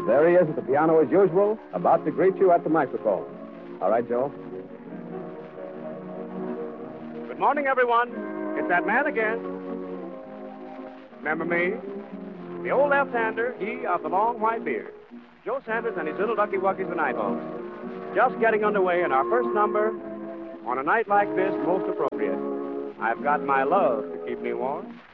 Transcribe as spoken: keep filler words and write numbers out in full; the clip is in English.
there he is at the piano as usual, about to greet you at the microphone. All right, Joe? Good morning, everyone. It's that man again. Remember me? The old left-hander, he of the long white beard. Joe Sanders and his little ducky wuckies and eyeballs. Just getting underway in our first number. On a night like this, most appropriate. I've got my love to keep me warm.